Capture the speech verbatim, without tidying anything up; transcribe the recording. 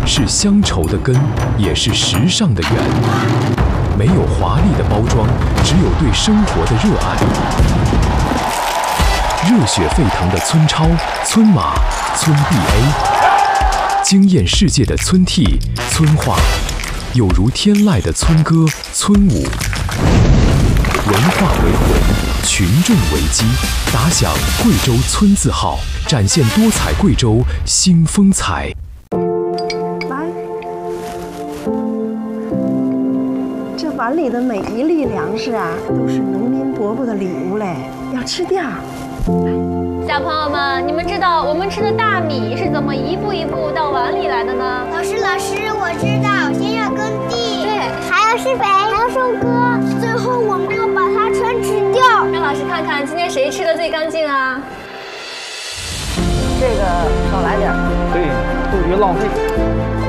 是乡愁的根，也是时尚的源。没有华丽的包装，只有对生活的热爱。热血沸腾的村超、村马、村 B A， 惊艳世界的村 T、村话，有如天籁的村歌、村舞。文化为魂，群众为基，打响贵州村字号，展现多彩贵州新风采。 来，这碗里的每一粒粮食啊，都是农民伯伯的礼物嘞，要吃掉。 小朋友们，你们知道我们吃的大米是怎么一步一步到碗里来的呢？ 老师，老师，我知道，先要耕地， 对， 还要施肥，还要收割，最后我们要把它全吃掉。 让老师看看今天谁吃的最干净啊？ 这个少来点， 对，都别浪费。